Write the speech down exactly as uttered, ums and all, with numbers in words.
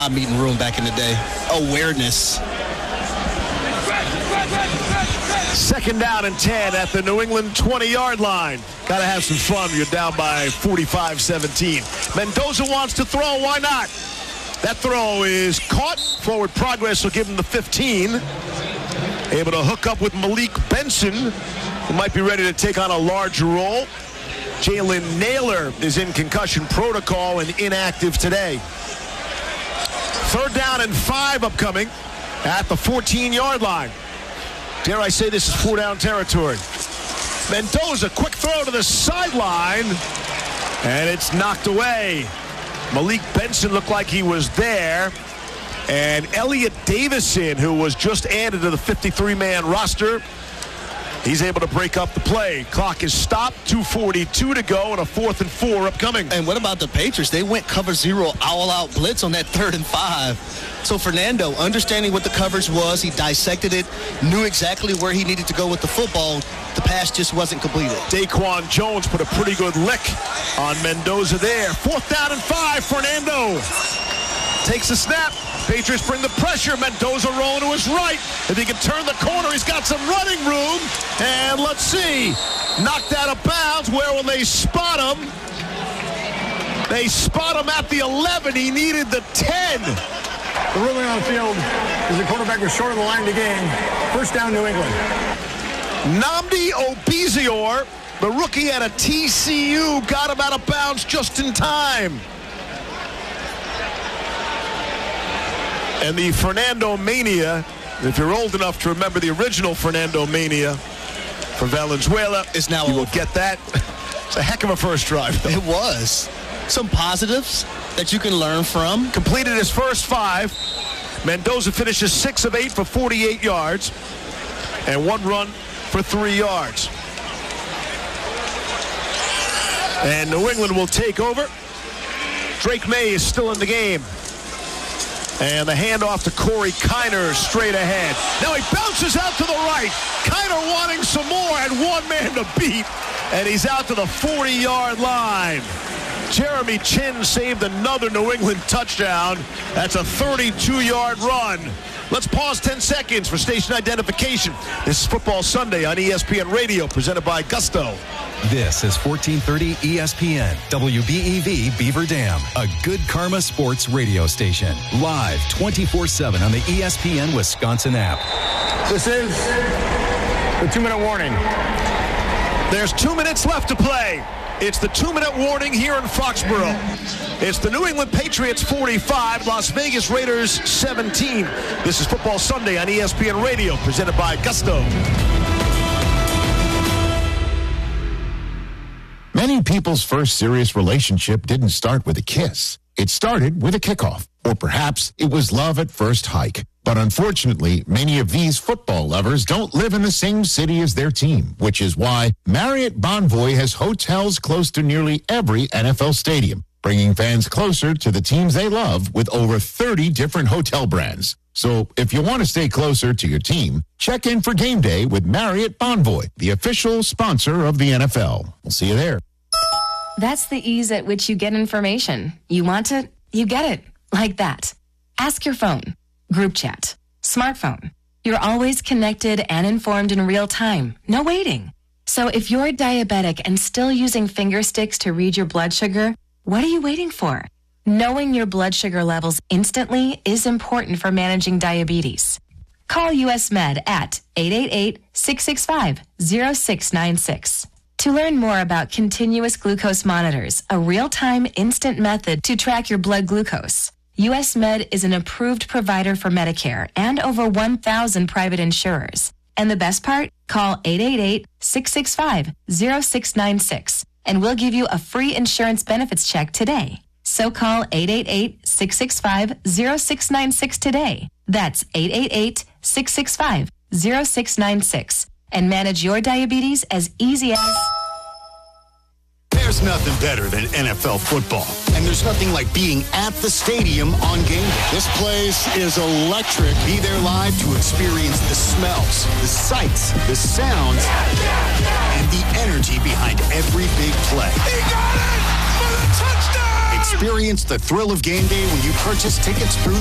meeting room back in the day. Awareness. Second down and ten at the New England twenty-yard line. Got to have some fun. You're down by forty-five seventeen. Mendoza wants to throw. Why not? That throw is caught. Forward progress will give him the fifteen. Able to hook up with Malik Benson, who might be ready to take on a larger role. Jalen Naylor is in concussion protocol and inactive today. Third down and five upcoming at the fourteen-yard line. Dare I say this is four-down territory. Mendoza, quick throw to the sideline, and it's knocked away. Malik Benson looked like he was there, and Elliot Davison, who was just added to the fifty-three man roster, he's able to break up the play. Clock is stopped, two forty-two to go, and a fourth and four upcoming. And what about the Patriots? They went cover zero, all-out blitz on that third and five. So Fernando, understanding what the coverage was, he dissected it, knew exactly where he needed to go with the football. The pass just wasn't completed. Daquan Jones put a pretty good lick on Mendoza there. Fourth down and five, Fernando takes a snap. Patriots bring the pressure. Mendoza rolling to his right. If he can turn the corner, he's got some running room. And let's see. Knocked out of bounds. Where will they spot him? They spot him at the eleven. He needed the ten. The ruling on the field is the quarterback was short of the line of the game. First down, New England. Nnamdi Obizior, the rookie out of T C U, got him out of bounds just in time. And the Fernando Mania, if you're old enough to remember the original Fernando Mania from Valenzuela, is now you over. will get that. It's a heck of a first drive, though. It was. Some positives that you can learn from. Completed his first five. Mendoza finishes six of eight for forty-eight yards and one run for three yards. And New England will take over. Drake May is still in the game. And the handoff to Corey Kiner straight ahead. Now he bounces out to the right. Kiner wanting some more and one man to beat. And he's out to the forty-yard line. Jeremy Chin saved another New England touchdown. That's a thirty-two-yard run. Let's pause ten seconds for station identification. This is Football Sunday on E S P N Radio, presented by Gusto. This is fourteen thirty E S P N, W B E V Beaver Dam, a Good Karma Sports radio station. Live twenty-four seven on the E S P N Wisconsin app. This is the two-minute warning. There's two minutes left to play. It's the two-minute warning here in Foxborough. It's the New England Patriots forty-five, Las Vegas Raiders seventeen. This is Football Sunday on E S P N Radio, presented by Gusto. Many people's first serious relationship didn't start with a kiss. It started with a kickoff. Or perhaps it was love at first hike. But unfortunately, many of these football lovers don't live in the same city as their team, which is why Marriott Bonvoy has hotels close to nearly every N F L stadium, bringing fans closer to the teams they love with over thirty different hotel brands. So if you want to stay closer to your team, check in for game day with Marriott Bonvoy, the official sponsor of the N F L. We'll see you there. That's the ease at which you get information. You want it, you get it. Like that. Ask your phone. Group chat. Smartphone. You're always connected and informed in real time. No waiting. So if you're diabetic and still using finger sticks to read your blood sugar, what are you waiting for? Knowing your blood sugar levels instantly is important for managing diabetes. Call U S Med at eight eight eight, six six five, zero six nine six. To learn more about continuous glucose monitors, a real-time instant method to track your blood glucose, U S Med is an approved provider for Medicare and over one thousand private insurers. And the best part? Call eight eight eight, six six five, zero six nine six and we'll give you a free insurance benefits check today. So call eight eight eight, six six five, zero six nine six today. That's eight eight eight, six six five, zero six nine six and manage your diabetes as easy as... There's nothing better than N F L football. And there's nothing like being at the stadium on game day. This place is electric. Be there live to experience the smells, the sights, the sounds, and the energy behind every big play. He got it for the touchdown! Experience the thrill of game day when you purchase tickets through